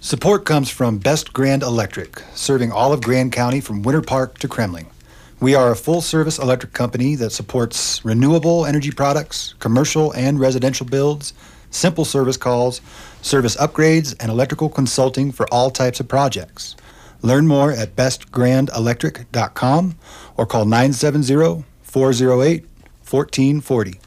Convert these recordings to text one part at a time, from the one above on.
Support comes from Best Grand Electric, serving all of Grand County from Winter Park to Kremling. We are a full-service electric company that supports renewable energy products, commercial and residential builds, simple service calls, service upgrades, and electrical consulting for all types of projects. Learn more at bestgrandelectric.com or call 970-408-1440.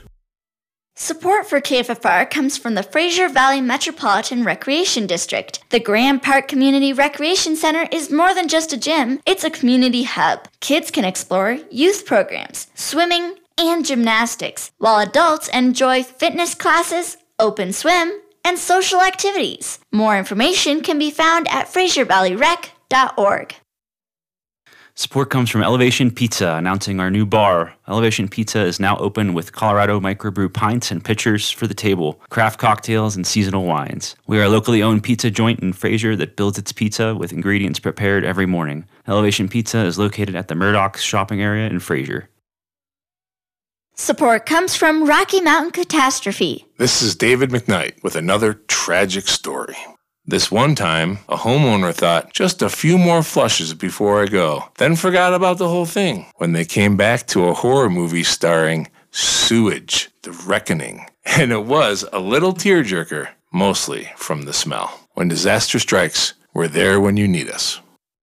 Support for KFFR comes from the Fraser Valley Metropolitan Recreation District. The Grand Park Community Recreation Center is more than just a gym, it's a community hub. Kids can explore youth programs, swimming, and gymnastics, while adults enjoy fitness classes, open swim, and social activities. More information can be found at FraserValleyRec.org. Support comes from Elevation Pizza, announcing our new bar. Elevation Pizza is now open with Colorado microbrew pints and pitchers for the table, craft cocktails, and seasonal wines. We are a locally owned pizza joint in Fraser that builds its pizza with ingredients prepared every morning. Elevation Pizza is located at the Murdoch's shopping area in Fraser. Support comes from Rocky Mountain Catastrophe. This is David McKnight with another tragic story. This one time, a homeowner thought just a few more flushes before I go, then forgot about the whole thing when they came back to a horror movie starring Sewage, The Reckoning. And it was a little tearjerker, mostly from the smell. When disaster strikes, we're there when you need us.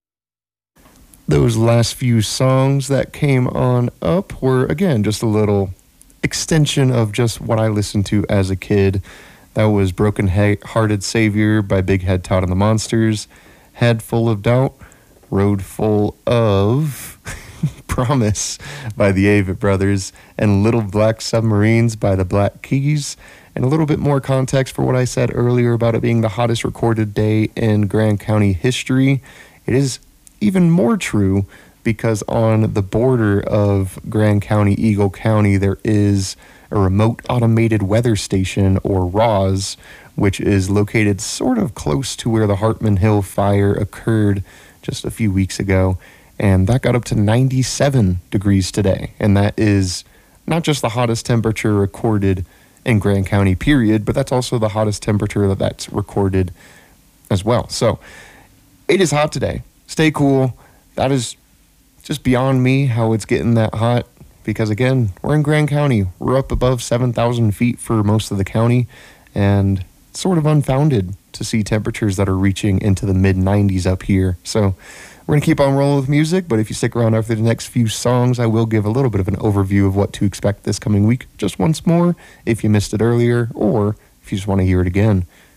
Those last few songs that came on up were, again, just a little extension of just what I listened to as a kid. That was Broken Hearted Savior by Big Head Todd and the Monsters, Head Full of Doubt, Road Full of Promise by the Avett Brothers, and Little Black Submarines by the Black Keys. And a little bit more context for what I said earlier about it being the hottest recorded day in Grand County history. It is even more true because on the border of Grand County, Eagle County, there is a remote automated weather station, or RAWS, which is located sort of close to where the Hartman Hill fire occurred just a few weeks ago. And that got up to 97 degrees today. And that is not just the hottest temperature recorded in Grand County, period, but that's also the hottest temperature that's recorded as well. So it is hot today. Stay cool. That is just beyond me how it's getting that hot. Because, again, we're in Grand County. We're up above 7,000 feet for most of the county, and it's sort of unfounded to see temperatures that are reaching into the mid-90s up here. So we're going to keep on rolling with music, but if you stick around after the next few songs, I will give a little bit of an overview of what to expect this coming week just once more, if you missed it earlier, or if you just want to hear it again.